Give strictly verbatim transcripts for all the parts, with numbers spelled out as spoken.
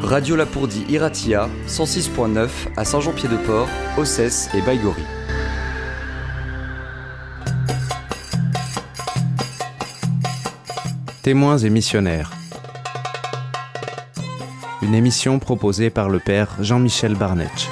Radio Lapourdie Iratia, cent six point neuf à Saint-Jean-Pied-de-Port, Ossès et Baïgorry. Témoins et missionnaires. Une émission proposée par le père Jean-Michel Barnetch.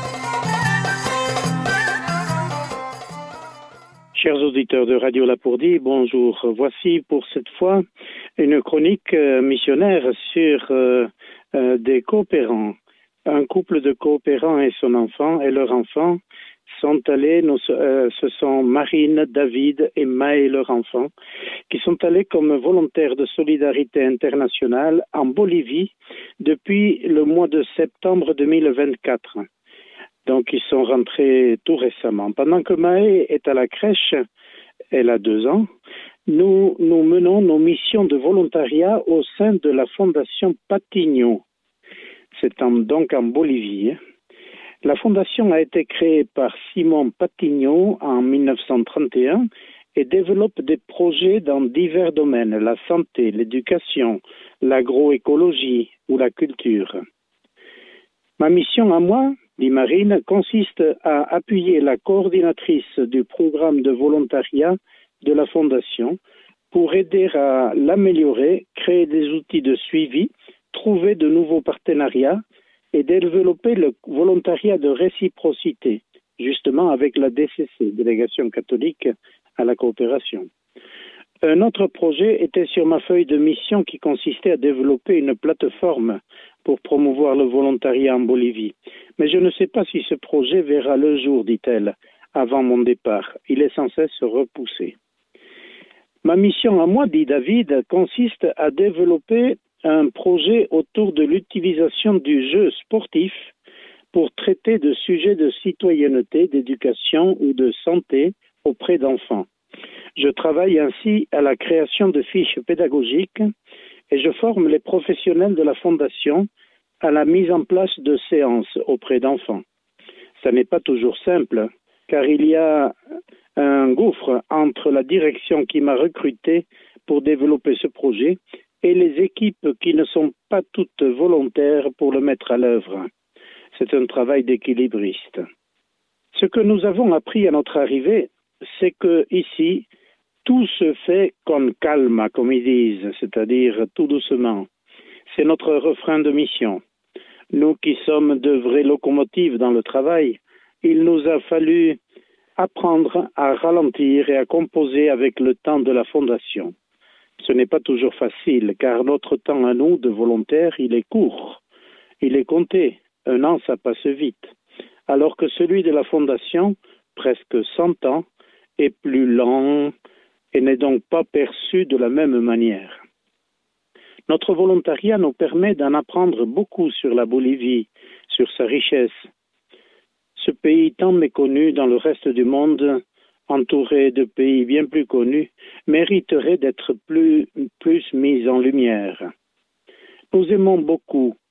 Chers auditeurs de Radio Lapourdie, bonjour. Voici pour cette fois une chronique euh, missionnaire sur euh, euh, des coopérants. Un couple de coopérants et son enfant et leur enfant sont allés, nous, euh, ce sont Marine, David et Maë, leur enfant, qui sont allés comme volontaires de solidarité internationale en Bolivie depuis le mois de septembre deux mille vingt-quatre. Donc, ils sont rentrés tout récemment. Pendant que Maë est à la crèche, elle a deux ans, nous, nous menons nos missions de volontariat au sein de la Fondation Patinho. C'est en, donc en Bolivie. La fondation a été créée par Simon Patinho en mille neuf cent trente et un et développe des projets dans divers domaines, la santé, l'éducation, l'agroécologie ou la culture. Ma mission à moi, dit Marine, consiste à appuyer la coordinatrice du programme de volontariat de la Fondation pour aider à l'améliorer, créer des outils de suivi, trouver de nouveaux partenariats et développer le volontariat de réciprocité, justement avec la D C C, Délégation catholique à la coopération. Un autre projet était sur ma feuille de mission qui consistait à développer une plateforme pour promouvoir le volontariat en Bolivie. Mais je ne sais pas si ce projet verra le jour, dit-elle, avant mon départ. Il est sans cesse repoussé. Ma mission à moi, dit David, consiste à développer un projet autour de l'utilisation du jeu sportif pour traiter de sujets de citoyenneté, d'éducation ou de santé auprès d'enfants. Je travaille ainsi à la création de fiches pédagogiques et je forme les professionnels de la Fondation à la mise en place de séances auprès d'enfants. Ça n'est pas toujours simple, car il y a un gouffre entre la direction qui m'a recruté pour développer ce projet et les équipes qui ne sont pas toutes volontaires pour le mettre à l'œuvre. C'est un travail d'équilibriste. Ce que nous avons appris à notre arrivée, c'est que ici, tout se fait con calma, comme ils disent, c'est-à-dire tout doucement. C'est notre refrain de mission. Nous qui sommes de vraies locomotives dans le travail, il nous a fallu apprendre à ralentir et à composer avec le temps de la Fondation. Ce n'est pas toujours facile, car notre temps à nous, de volontaires, il est court. Il est compté. Un an, ça passe vite. Alors que celui de la Fondation, presque cent ans, est plus lent et n'est donc pas perçu de la même manière. Notre volontariat nous permet d'en apprendre beaucoup sur la Bolivie, sur sa richesse. Ce pays tant méconnu dans le reste du monde, entouré de pays bien plus connus, mériterait d'être plus, plus mis en lumière. Nous aimons beaucoup